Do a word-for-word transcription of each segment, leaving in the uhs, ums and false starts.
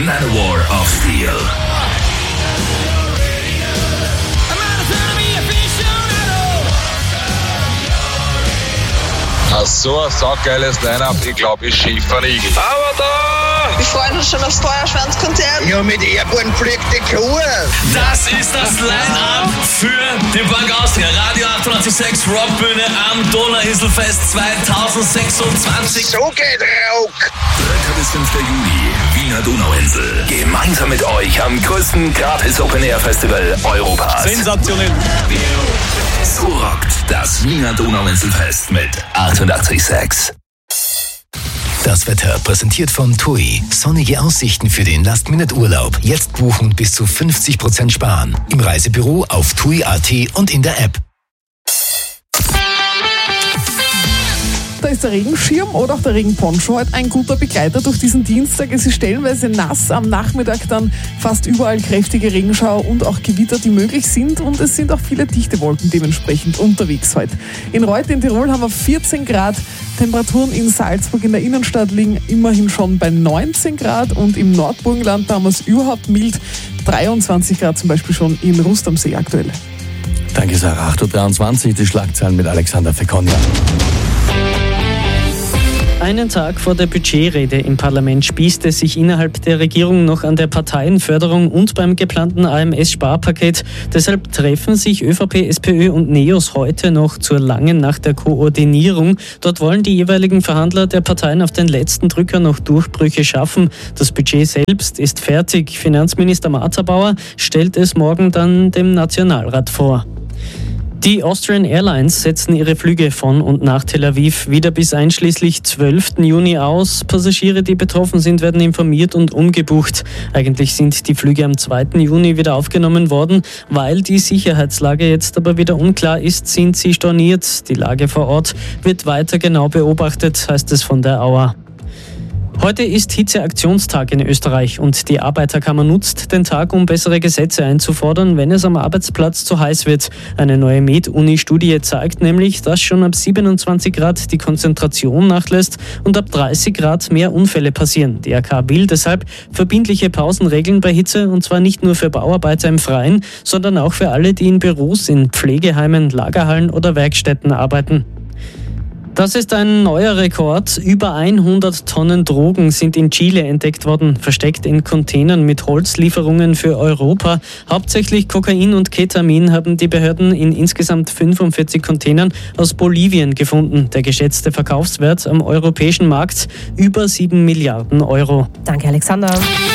Manowar of Steel. Ach so ein saugeiles Line-Up, ich glaube, ich schiefe einen Igel. Aber da! Wir freuen uns schon aufs Feuerschwanzkonzert. Ja, mit Airborne fliegt die Kuh. Das ist das Line-Up für den Bank Austria. Radio achtundachtzig Komma sechs Rockbühne am Donauinselfest zwanzig sechsundzwanzig. So geht Rock. dritter bis fünfter Juli, Wiener Donauinsel. Gemeinsam mit euch am größten Gratis-Open-Air-Festival Europas. Sensationell. So rockt das Wiener Donauinselfest mit achtundachtzig Komma sechs. Das Wetter präsentiert von T U I. Sonnige Aussichten für den Last-Minute-Urlaub. Jetzt buchen bis zu fünfzig Prozent sparen. Im Reisebüro auf tui punkt a t und in der App. Da ist der Regenschirm oder auch der Regenponcho heute ein guter Begleiter durch diesen Dienstag. Es ist stellenweise nass, am Nachmittag dann fast überall kräftige Regenschauer und auch Gewitter, die möglich sind. Und es sind auch viele dichte Wolken dementsprechend unterwegs heute. In Reut in Tirol haben wir vierzehn Grad. Temperaturen in Salzburg in der Innenstadt liegen immerhin schon bei neunzehn Grad. Und im Nordburgenland, da haben wir es überhaupt mild. dreiundzwanzig Grad zum Beispiel schon in Rust am See aktuell. Danke, Sarah. acht Uhr dreiundzwanzig, die Schlagzeilen mit Alexander Fekonia. Einen Tag vor der Budgetrede im Parlament spießt es sich innerhalb der Regierung noch an der Parteienförderung und beim geplanten A M S-Sparpaket. Deshalb treffen sich ÖVP, SPÖ und NEOS heute noch zur langen Nacht der Koordinierung. Dort wollen die jeweiligen Verhandler der Parteien auf den letzten Drücker noch Durchbrüche schaffen. Das Budget selbst ist fertig. Finanzminister Martha Bauer stellt es morgen dann dem Nationalrat vor. Die Austrian Airlines setzen ihre Flüge von und nach Tel Aviv wieder bis einschließlich zwölften Juni aus. Passagiere, die betroffen sind, werden informiert und umgebucht. Eigentlich sind die Flüge am zweiten Juni wieder aufgenommen worden. Weil die Sicherheitslage jetzt aber wieder unklar ist, sind sie storniert. Die Lage vor Ort wird weiter genau beobachtet, heißt es von der A U A. Heute ist Hitzeaktionstag in Österreich und die Arbeiterkammer nutzt den Tag, um bessere Gesetze einzufordern, wenn es am Arbeitsplatz zu heiß wird. Eine neue Med-Uni-Studie zeigt nämlich, dass schon ab siebenundzwanzig Grad die Konzentration nachlässt und ab dreißig Grad mehr Unfälle passieren. Die A K will deshalb verbindliche Pausenregeln bei Hitze, und zwar nicht nur für Bauarbeiter im Freien, sondern auch für alle, die in Büros, in Pflegeheimen, Lagerhallen oder Werkstätten arbeiten. Das ist ein neuer Rekord. Über hundert Tonnen Drogen sind in Chile entdeckt worden, versteckt in Containern mit Holzlieferungen für Europa. Hauptsächlich Kokain und Ketamin haben die Behörden in insgesamt fünfundvierzig Containern aus Bolivien gefunden. Der geschätzte Verkaufswert am europäischen Markt über sieben Milliarden Euro. Danke, Alexander.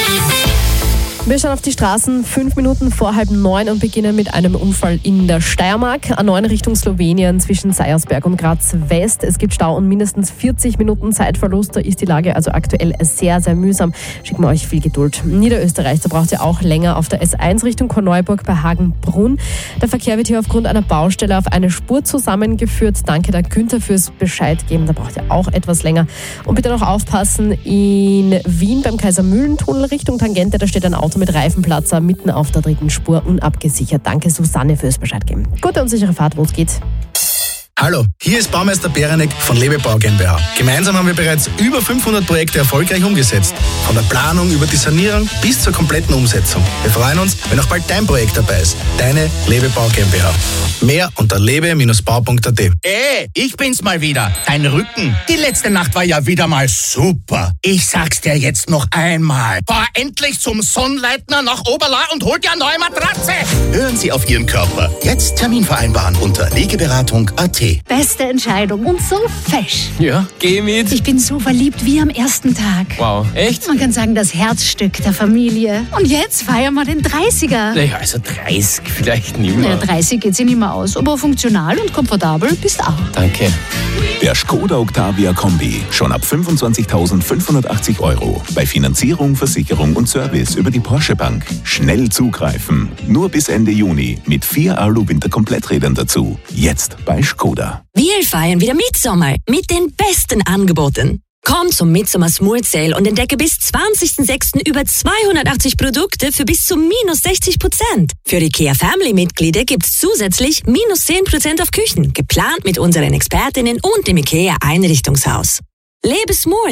Wir schauen auf die Straßen, fünf Minuten vor halb neun und beginnen mit einem Unfall in der Steiermark. A neun Richtung Slowenien zwischen Seiersberg und Graz West. Es gibt Stau und mindestens vierzig Minuten Zeitverlust. Da ist die Lage also aktuell sehr, sehr mühsam. Schicken wir euch viel Geduld. Niederösterreich, da braucht ihr auch länger auf der S eins Richtung Korneuburg bei Hagenbrunn. Der Verkehr wird hier aufgrund einer Baustelle auf eine Spur zusammengeführt. Danke der Günther fürs Bescheid geben. Da braucht ihr auch etwas länger. Und bitte noch aufpassen, in Wien beim Kaisermühlentunnel Richtung Tangente, da steht ein Auto mit Reifenplatzer mitten auf der dritten Spur unabgesichert. Danke Susanne fürs Bescheid geben. Gute und sichere Fahrt, wo es geht. Hallo, hier ist Baumeister Beranek von Lebebau GmbH. Gemeinsam haben wir bereits über fünfhundert Projekte erfolgreich umgesetzt. Von der Planung über die Sanierung bis zur kompletten Umsetzung. Wir freuen uns, wenn auch bald dein Projekt dabei ist. Deine Lebebau GmbH. Mehr unter lebe Bindestrich bau Punkt a t. Ey, ich bin's mal wieder. Dein Rücken. Die letzte Nacht war ja wieder mal super. Ich sag's dir jetzt noch einmal. Fahr endlich zum Sonnleitner nach Oberla und hol dir eine neue Matratze. Hören Sie auf Ihren Körper. Jetzt Termin vereinbaren unter legeberatung Punkt a t. Beste Entscheidung und so fesch. Ja, geh mit. Ich bin so verliebt wie am ersten Tag. Wow, echt? Man kann sagen, das Herzstück der Familie. Und jetzt feiern wir den dreißiger. Naja, also dreißig vielleicht nicht mehr. Naja, dreißig geht sich nicht mehr aus, aber funktional und komfortabel bist auch. Danke. Der Skoda Octavia Kombi. Schon ab fünfundzwanzigtausendfünfhundertachtzig Euro. Bei Finanzierung, Versicherung und Service über die Porsche Bank. Schnell zugreifen. Nur bis Ende Juni mit vier Alu-Winter-Kompletträdern dazu. Jetzt bei Skoda. Wir feiern wieder Mitsommer mit den besten Angeboten. Komm zum Mitsommer Smooth Sale und entdecke bis zwanzigsten sechsten über zweihundertachtzig Produkte für bis zu minus sechzig Prozent. Für IKEA Family Mitglieder gibt's zusätzlich minus zehn Prozent auf Küchen, geplant mit unseren Expertinnen und dem IKEA Einrichtungshaus. Lebe smooth.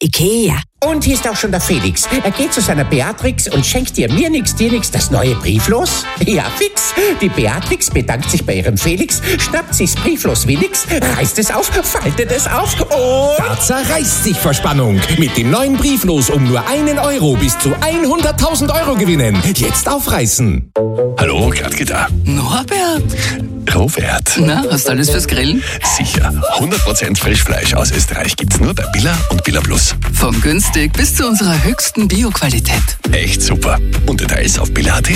Ikea. Und hier ist auch schon der Felix. Er geht zu seiner Beatrix und schenkt dir mir nix, dir nix das neue Brieflos. Ja, fix. Die Beatrix bedankt sich bei ihrem Felix, schnappt sich's Brieflos wie nix, reißt es auf, faltet es auf und... Da zerreißt sich vor Spannung. Mit dem neuen Brieflos um nur einen Euro bis zu hunderttausend Euro gewinnen. Jetzt aufreißen. Hallo, Gladke da. Norbert. Robert. Na, hast du alles fürs Grillen? Sicher. hundert Prozent Frischfleisch aus Österreich gibt's nur bei Billa und Billa Plus. Von günstig bis zu unserer höchsten Bio-Qualität. Echt super. Und Details auf billa punkt at.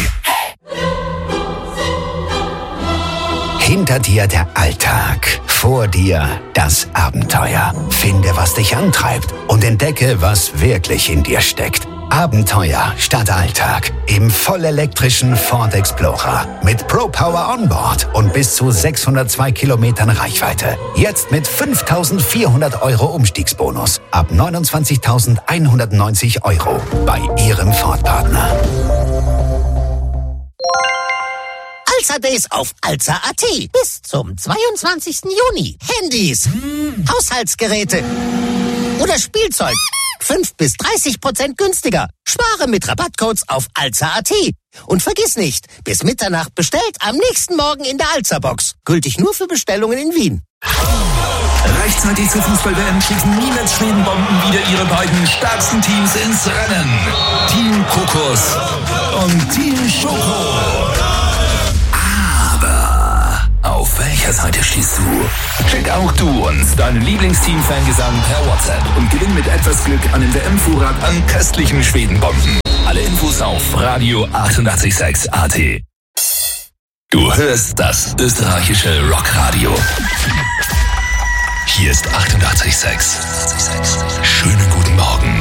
Hinter dir der Alltag, vor dir das Abenteuer. Finde, was dich antreibt und entdecke, was wirklich in dir steckt. Abenteuer statt Alltag im vollelektrischen Ford Explorer mit ProPower Onboard und bis zu sechshundertzwei Kilometern Reichweite. Jetzt mit fünftausendvierhundert Euro Umstiegsbonus ab neunundzwanzigtausendeinhundertneunzig Euro bei Ihrem Ford-Partner. Alza Days auf alza punkt at. Bis zum zweiundzwanzigsten Juni. Handys, Haushaltsgeräte oder Spielzeug. fünf bis dreißig Prozent günstiger. Spare mit Rabattcodes auf alza punkt at. Und vergiss nicht, bis Mitternacht bestellt, am nächsten Morgen in der Alza-Box. Gültig nur für Bestellungen in Wien. Rechtzeitig zur Fußball-W M schicken Niemals Schwedenbomben wieder ihre beiden stärksten Teams ins Rennen. Team Kokos und Team Schoko. Auf welcher Seite stehst du? Schick auch du uns deinen Lieblingsteam-Fangesang per WhatsApp und gewinn mit etwas Glück einen W M-Vorrat an köstlichen Schwedenbomben. Alle Infos auf Radio achtundachtzig Komma sechs A T. Du hörst das österreichische Rockradio. Hier ist achtundachtzig Komma sechs. Schönen guten Morgen.